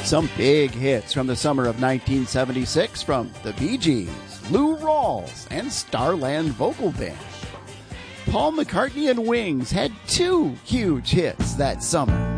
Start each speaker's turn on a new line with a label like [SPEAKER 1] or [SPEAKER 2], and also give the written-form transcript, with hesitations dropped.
[SPEAKER 1] Some big hits from the summer of 1976 from the Bee Gees, Lou Rawls, and Starland Vocal Band. Paul McCartney and Wings had two huge hits that summer.